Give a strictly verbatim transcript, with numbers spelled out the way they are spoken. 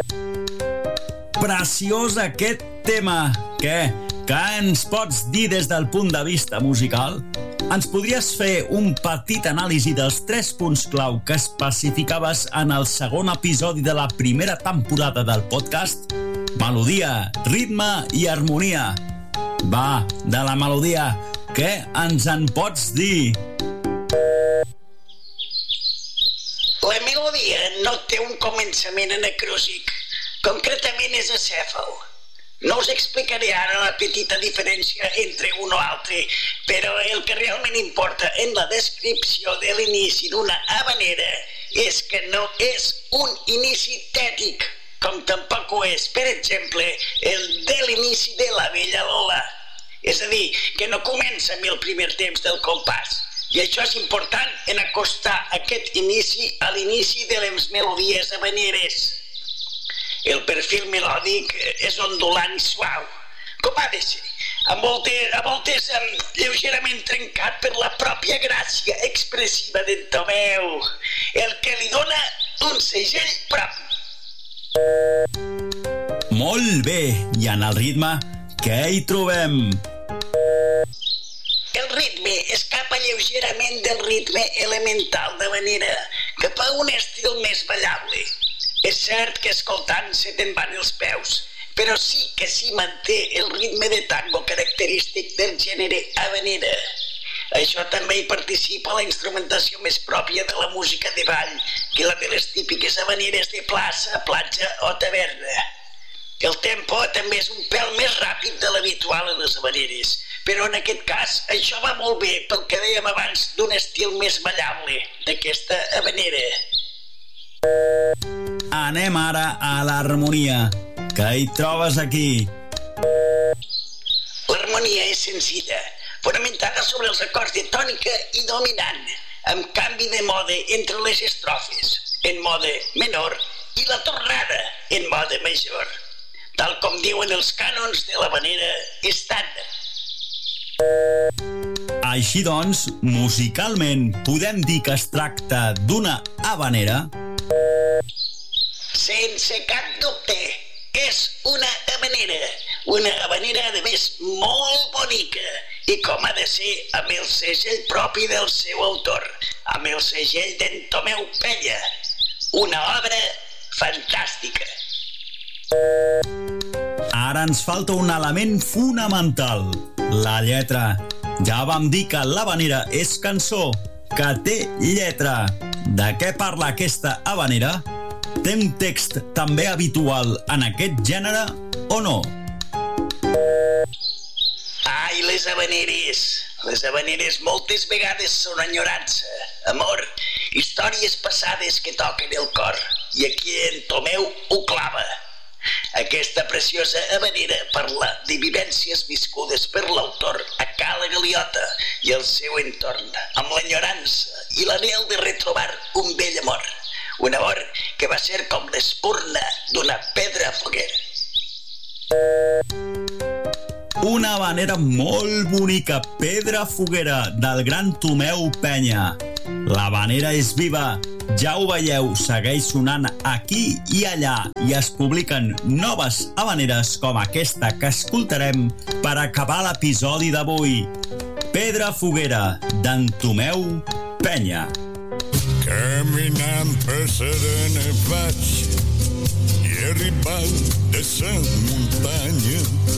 Preciós aquest tema. Què? Què ens pots dir des del punt de vista musical? Ens podries fer un petit anàlisi dels tres punts clau que especificaves en el segon episodi de la primera temporada del podcast? Melodia, ritme i harmonia. Va, de la melodia, què ens en pots dir? La melodia no té un començament anacròsic, concretament és acèfal. No us explicaré ara la petita diferència entre un o altre, però el que realment importa en la descripció de l'inici d'una habanera és que no és un inici tètic, com tampoc ho és, per exemple, el de l'inici de la Bella Lola. És a dir, que no comença amb el primer temps del compàs. I això és important en acostar aquest inici a l'inici de les melodies habaneres. El perfil melòdic és ondulant i suau, com ha de ser, a voltes, a voltes lleugerament trencat per la pròpia gràcia expressiva d'en Tomeu, el que li dona un segell propi. Molt bé, i en el ritme, què hi trobem? El ritme escapa lleugerament del ritme elemental d'habanera cap a un estil més ballable. És cert que escoltant se te'n van els peus, però sí que s'hi manté el ritme de tango característic del gènere habanera. Això també hi participa la instrumentació més pròpia de la música de ball que la de les típiques habaneres de plaça, platja o taverna. El tempo també és un pèl més ràpid de l'habitual en les habaneres, però en aquest cas això va molt bé pel que dèiem abans d'un estil més ballable d'aquesta habanera. Anem ara a l'harmonia. Què hi trobes aquí? L'harmonia és senzilla, fonamentada sobre els acords de tònica i dominant, amb canvi de mode entre les estrofes, en mode menor, i la tornada, en mode major, tal com diuen els cànons de l'habanera estàndard. Així doncs, musicalment, podem dir que es tracta d'una habanera? Sense cap dubte, és una habanera, una habanera de més molt bonica i com ha de ser amb el segell propi del seu autor, amb el segell d'en Tomeu Penya, una obra fantàstica. Ara ens falta un element fonamental, la lletra. Ja vam dir que l'habanera és cançó, que té lletra. De què parla aquesta habanera? Té un text també habitual en aquest gènere o no? Ai, les habaneres! Les habaneres moltes vegades són enyorança, amor, històries passades que toquen el cor, i aquí en Tomeu ho clava. Aquesta preciosa habanera parla de vivències viscudes per l'autor a Cala Galiota i el seu entorn, amb l'enyorança i l'anhel de retrobar un vell amor. Un amor que va ser com l'espurna d'una pedra foguera. Una habanera molt bonica, Pedra Foguera, del gran Tomeu Penya. L'habanera és viva, ja ho veieu, segueix sonant aquí i allà i es publiquen noves habaneres com aquesta que escoltarem per acabar l'episodi d'avui. Pedra Foguera, d'en Tomeu Penya. Caminant per serena vaig i he arribat de sa muntanya